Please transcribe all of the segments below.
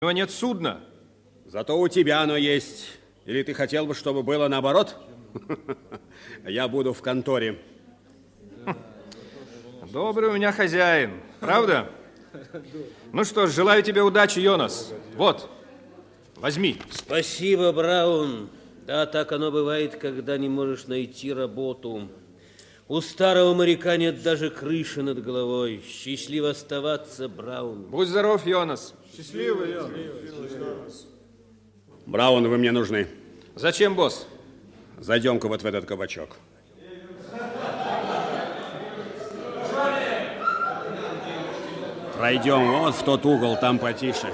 У него нет судна. Зато у тебя оно есть. Или ты хотел бы, чтобы было наоборот? Я буду в конторе. Добрый у меня хозяин, правда? Ну что ж, желаю тебе удачи, Йонас. Вот, возьми. Спасибо, Браун. Да, так оно бывает, когда не можешь найти работу. У старого моряка нет даже крыши над головой. Счастливо оставаться, Браун. Будь здоров, Йонас. Счастливо, Йонас. Браун, вы мне нужны. Зачем, босс? Зайдем-ка вот в этот кабачок. Пройдем вот в тот угол, там потише.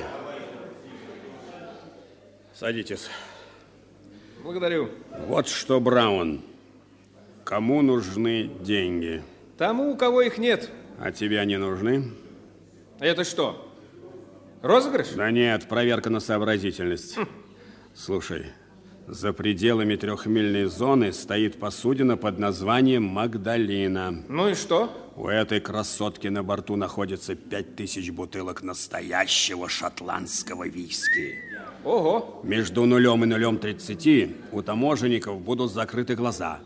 Садитесь. Благодарю. Вот что, Браун, кому нужны деньги? Тому, у кого их нет. А тебе они нужны? Это что, розыгрыш? Да нет, проверка на сообразительность. Слушай, за пределами 3-мильной зоны стоит посудина под названием «Магдалина». Ну и что? У этой красотки на борту находится 5000 бутылок настоящего шотландского виски. Ого! Между 0 и 0,30 у таможенников будут закрыты глаза.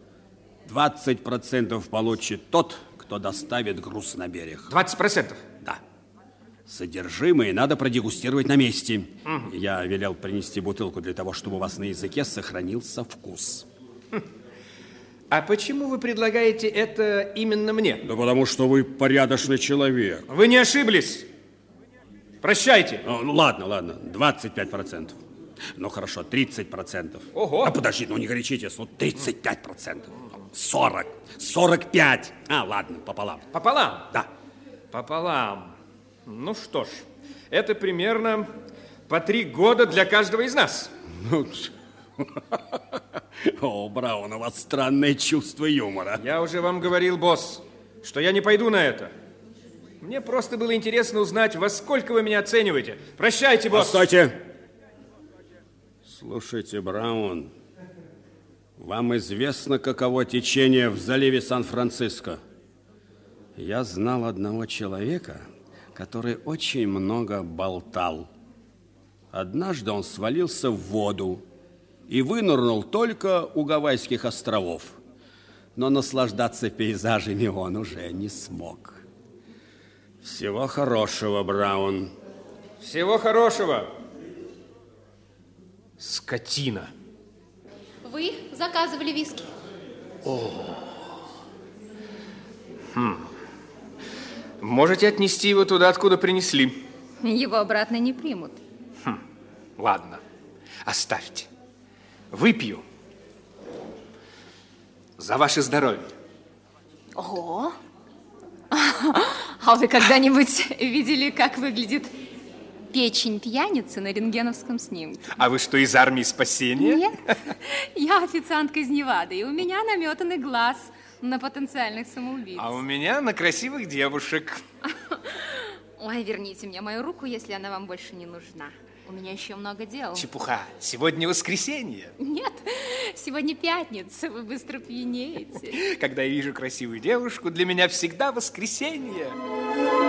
20% получит тот, кто доставит груз на берег. 20%? Да. Содержимое надо продегустировать на месте. Я велел принести бутылку для того, чтобы у вас на языке сохранился вкус. А почему вы предлагаете это именно мне? Да потому что вы порядочный человек. Вы не ошиблись. Прощайте. Ну, ладно, 25%. Ну, хорошо, 30%. Ого. А подожди, ну не горячитесь, ну 35%. 40, 45. А, ладно, пополам. Пополам? Да. Пополам. Ну что ж, это примерно по 3 года для каждого из нас. Ну, о, Браун, у вас странное чувство юмора. Я уже вам говорил, босс, что я не пойду на это. Мне просто было интересно узнать, во сколько вы меня оцениваете. Прощайте, босс. Постойте. Слушайте, Браун, вам известно, каково течение в заливе Сан-Франциско? Я знал одного человека, который очень много болтал. Однажды он свалился в воду и вынырнул только у Гавайских островов. Но наслаждаться пейзажами он уже не смог. Всего хорошего, Браун. Всего хорошего. Скотина. Вы заказывали виски? Можете отнести его туда, откуда принесли. Его обратно не примут. Ладно, оставьте. Выпью за ваше здоровье. Ого! А вы когда-нибудь видели, как выглядит печень пьяницы на рентгеновском снимке? А вы что, из армии спасения? Нет, я официантка из Невады, и у меня наметанный глаз на потенциальных самоубийц. А у меня на красивых девушек. Ой, верните мне мою руку, если она вам больше не нужна. У меня еще много дел. Чепуха. Сегодня воскресенье. Нет, сегодня пятница, вы быстро пьянеете. Когда я вижу красивую девушку, для меня всегда воскресенье.